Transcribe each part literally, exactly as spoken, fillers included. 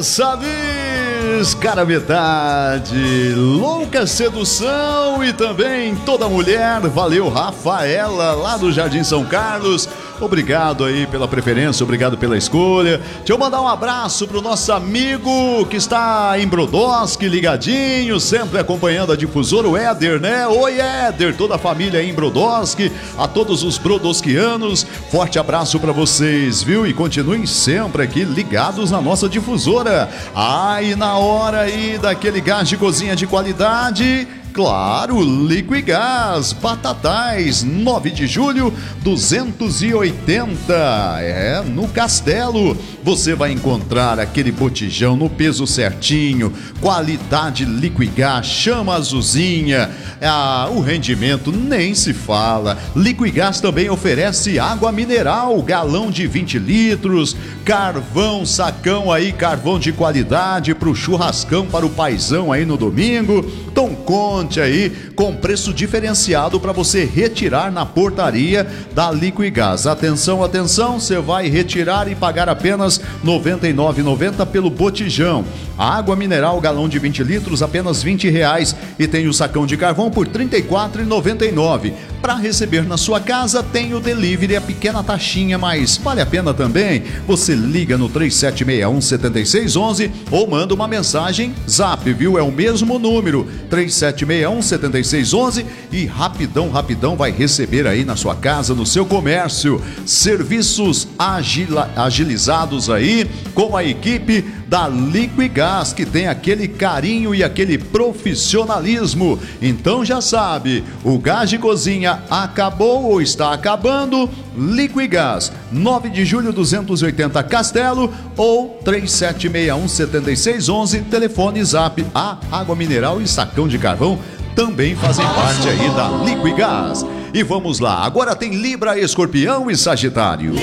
Sabes, cara metade, louca sedução e também toda mulher. Valeu, Rafaela, lá do Jardim São Carlos. Obrigado aí pela preferência, obrigado pela escolha. Deixa eu mandar um abraço pro nosso amigo que está em Brodowski, ligadinho, sempre acompanhando a difusora, o Éder, né? Oi, Éder, toda a família aí em Brodowski, a todos os brodowskianos, forte abraço pra vocês, viu? E continuem sempre aqui ligados na nossa difusora. Ah, e na hora aí daquele gás de cozinha de qualidade, claro, Liquigás, Batatais, nove de julho, duzentos e oitenta, é, no Castelo. Você vai encontrar aquele botijão no peso certinho, qualidade Liquigás, chama azulzinha, ah, o rendimento nem se fala. Liquigás também oferece água mineral, galão de vinte litros, carvão, sacão aí, carvão de qualidade pro churrascão, para o paizão aí no domingo. Então conte aí com preço diferenciado para você retirar na portaria da Liquigás. Atenção, atenção, você vai retirar e pagar apenas noventa e nove reais e noventa centavos pelo botijão. A água mineral, galão de vinte litros, apenas vinte reais, e tem o sacão de carvão por trinta e quatro reais e noventa e nove centavos. Para receber na sua casa tem o delivery, a pequena taxinha, mas vale a pena também. Você liga no três sete seis um, sete seis um um ou manda uma mensagem zap, viu? É o mesmo número, três sete seis um, sete seis um um, e rapidão, rapidão vai receber aí na sua casa, no seu comércio. Serviços agila, agilizados aí com a equipe da Liquigás, que tem aquele carinho e aquele profissionalismo. Então já sabe, o gás de cozinha acabou ou está acabando? Liquigás, nove de julho, duzentos e oitenta, Castelo, ou três sete seis um, sete seis um um, telefone zap. A água mineral e sacão de carvão também fazem parte aí da Liquigás. E vamos lá, agora tem Libra, Escorpião e Sagitário.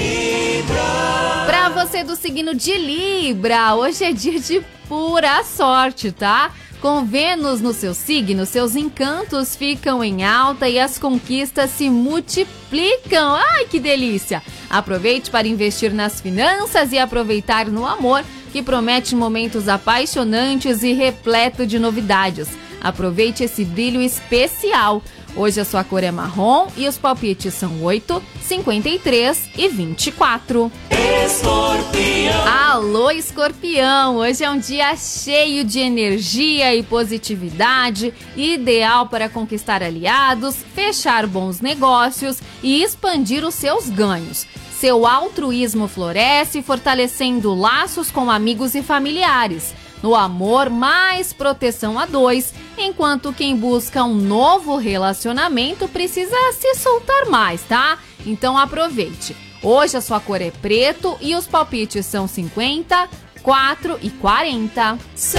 Pra você do signo de Libra, hoje é dia de pura sorte, tá? Com Vênus no seu signo, seus encantos ficam em alta e as conquistas se multiplicam. Ai, que delícia! Aproveite para investir nas finanças e aproveitar no amor, que promete momentos apaixonantes e repleto de novidades. Aproveite esse brilho especial. Hoje a sua cor é marrom e os palpites são oito, cinquenta e três e vinte e quatro. Escorpião. Alô, Escorpião! Hoje é um dia cheio de energia e positividade, ideal para conquistar aliados, fechar bons negócios e expandir os seus ganhos. Seu altruísmo floresce, fortalecendo laços com amigos e familiares. No amor, mais proteção a dois, enquanto quem busca um novo relacionamento precisa se soltar mais, tá? Então aproveite. Hoje a sua cor é preto e os palpites são cinquenta, quatro e quarenta.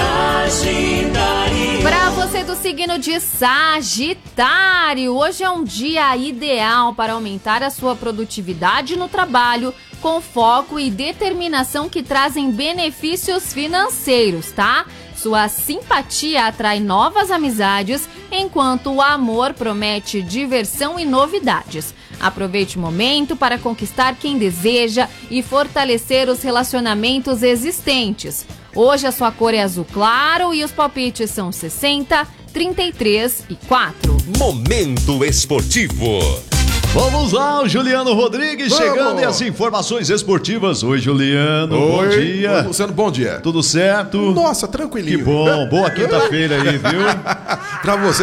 Sagitário. Para você do signo de Sagitário, hoje é um dia ideal para aumentar a sua produtividade no trabalho, com foco e determinação que trazem benefícios financeiros, tá? Sua simpatia atrai novas amizades, enquanto o amor promete diversão e novidades. Aproveite o momento para conquistar quem deseja e fortalecer os relacionamentos existentes. Hoje a sua cor é azul claro e os palpites são sessenta, trinta e três e quatro. Momento esportivo. Vamos lá, o Juliano Rodrigues Vamos. chegando e as informações esportivas. Oi, Juliano, Oi, bom dia. Oi, Luciano, bom dia. Tudo certo? Nossa, tranquilinho. Que bom, boa quinta-feira aí, viu? Pra você